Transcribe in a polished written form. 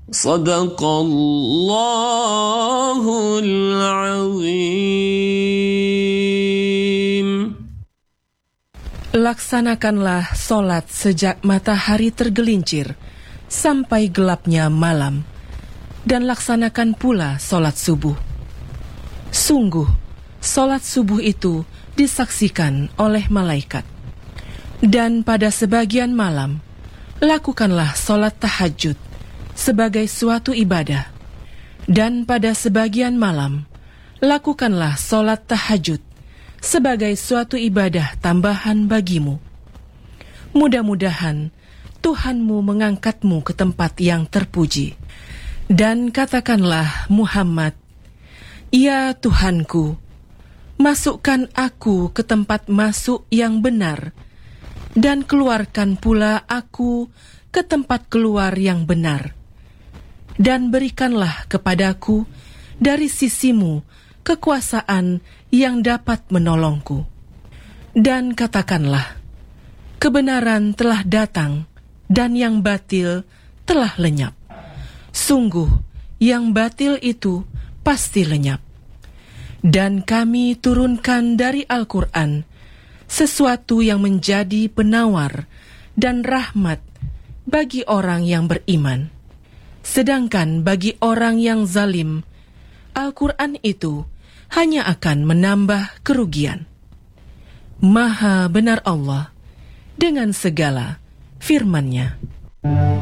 Sadaqallahul azim. Laksanakanlah solat sejak matahari tergelincir sampai gelapnya malam, dan laksanakan pula solat subuh. Sungguh, solat subuh itu disaksikan oleh malaikat. Dan pada sebagian malam, lakukanlah solat tahajud sebagai suatu ibadah. Dan pada sebagian malam, lakukanlah solat tahajud sebagai suatu ibadah tambahan bagimu. Mudah-mudahan Tuhanmu mengangkatmu ke tempat yang terpuji. Dan katakanlah, Muhammad, "Ya Tuhanku, masukkan aku ke tempat masuk yang benar, dan keluarkan pula aku ke tempat keluar yang benar. Dan berikanlah kepadaku dari sisimu kekuasaan yang dapat menolongku. Dan katakanlah, kebenaran telah datang, dan yang batil telah lenyap. Sungguh, yang batil itu pasti lenyap. Dan kami turunkan dari Al-Quran sesuatu yang menjadi penawar dan rahmat bagi orang yang beriman. Sedangkan bagi orang yang zalim, Al-Quran itu hanya akan menambah kerugian. Maha benar Allah dengan segala firman-Nya.